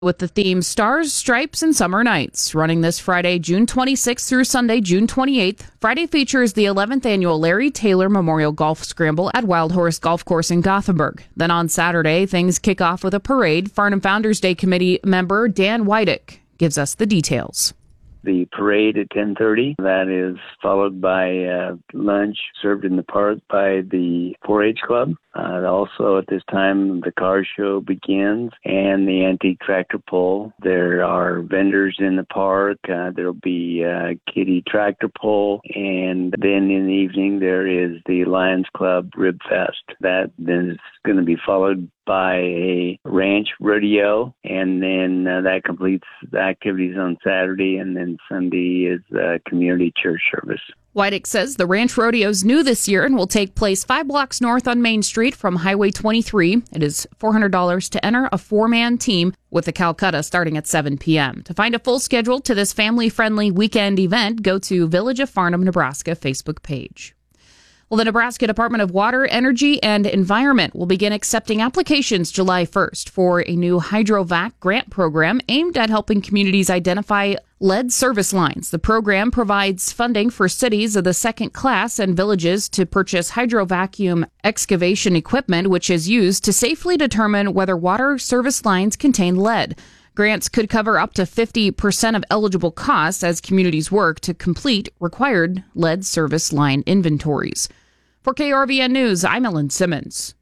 with the theme Stars, Stripes, and Summer Nights, running this Friday, June 26th through Sunday, June 28th. Friday features the 11th annual Larry Taylor Memorial Golf Scramble at Wild Horse Golf Course in Gothenburg. Then on Saturday, things kick off with a parade. Farnham Founders Day Committee member Dan Wydick gives us the details. The parade at 10:30. That is followed by lunch served in the park by the 4-H Club. Also at this time, the car show begins and the antique tractor pull. There are vendors in the park. There'll be a kiddie tractor pull. And then in the evening, there is the Lions Club Rib Fest. That then is going to be followed by a ranch rodeo, and then that completes the activities on Saturday, and then Sunday is community church service. Wydick says the ranch rodeo's new this year and will take place 5 blocks north on Main Street from Highway 23. It is $400 to enter a 4-man team, with the Calcutta starting at 7 p.m. To find a full schedule to this family-friendly weekend event, go to Village of Farnham, Nebraska Facebook page. Well, the Nebraska Department of Water, Energy, and Environment will begin accepting applications July 1st for a new HydroVac grant program aimed at helping communities identify lead service lines. The program provides funding for cities of the second class and villages to purchase hydrovacuum excavation equipment, which is used to safely determine whether water service lines contain lead. Grants could cover up to 50% of eligible costs as communities work to complete required lead service line inventories. For KRVN News, I'm Ellen Simmons.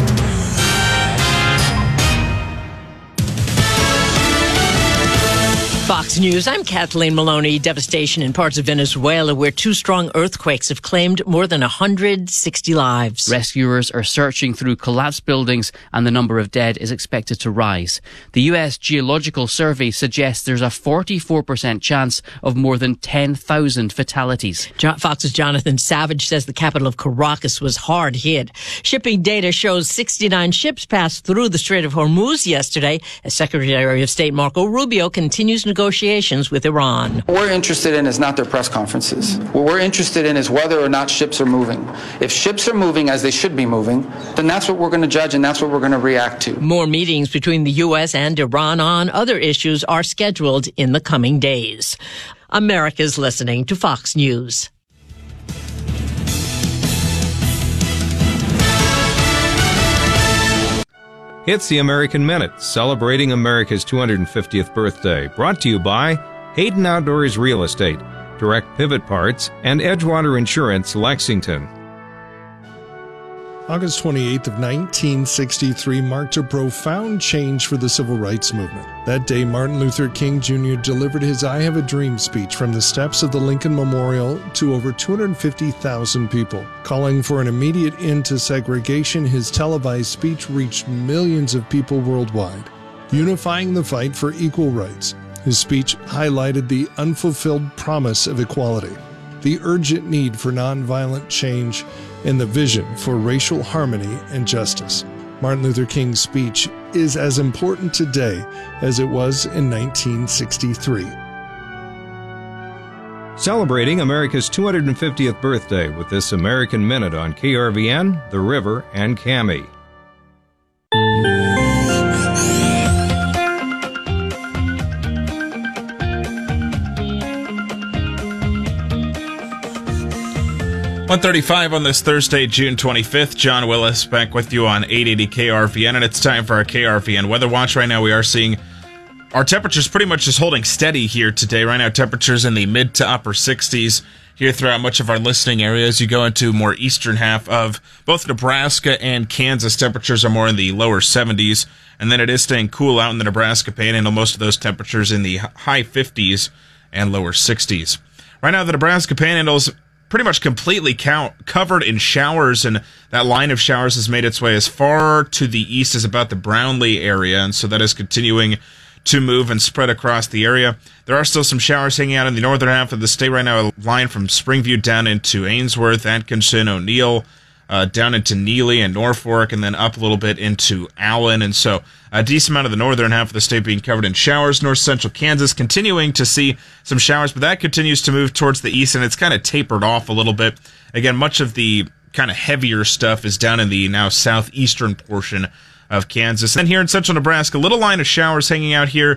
Fox News, I'm Kathleen Maloney. Devastation in parts of Venezuela where 2 strong earthquakes have claimed more than 160 lives. Rescuers are searching through collapsed buildings and the number of dead is expected to rise. The U.S. Geological Survey suggests there's a 44% chance of more than 10,000 fatalities. Fox's Jonathan Savage says the capital of Caracas was hard hit. Shipping data shows 69 ships passed through the Strait of Hormuz yesterday as Secretary of State Marco Rubio continues negotiations with Iran. What we're interested in is not their press conferences. What we're interested in is whether or not ships are moving. If ships are moving as they should be moving, then that's what we're going to judge and that's what we're going to react to. More meetings between the U.S. and Iran on other issues are scheduled in the coming days. America's listening to Fox News. It's the American Minute, celebrating America's 250th birthday. Brought to you by Hayden Outdoors Real Estate, Direct Pivot Parts, and Edgewater Insurance, Lexington. August 28th of 1963 marked a profound change for the civil rights movement. That day, Martin Luther King Jr. delivered his I Have a Dream speech from the steps of the Lincoln Memorial to over 250,000 people. Calling for an immediate end to segregation, his televised speech reached millions of people worldwide, unifying the fight for equal rights. His speech highlighted the unfulfilled promise of equality, the urgent need for nonviolent change, and the vision for racial harmony and justice. Martin Luther King's speech is as important today as it was in 1963. Celebrating America's 250th birthday with this American Minute on KRVN, The River, and KAMI. .135 on this Thursday, June 25th. John Willis back with you on 880 KRVN, and it's time for our KRVN Weather Watch. Right now we are seeing our temperatures pretty much just holding steady here today. Right now temperatures in the mid to upper 60s here throughout much of our listening areas. You go into more eastern half of both Nebraska and Kansas, temperatures are more in the lower 70s, and then it is staying cool out in the Nebraska Panhandle. Most of those temperatures in the high 50s and lower 60s. Right now the Nebraska Panhandle's pretty much completely covered in showers, and that line of showers has made its way as far to the east as about the Brownlee area, and so that is continuing to move and spread across the area. There are still some showers hanging out in the northern half of the state right now, a line from Springview down into Ainsworth, Atkinson, O'Neill, down into Neely and Norfolk, and then up a little bit into Allen. And so a decent amount of the northern half of the state being covered in showers. North central Kansas continuing to see some showers, but that continues to move towards the east, and it's kind of tapered off a little bit. Again, much of the kind of heavier stuff is down in the now southeastern portion of Kansas. And then here in central Nebraska, little line of showers hanging out here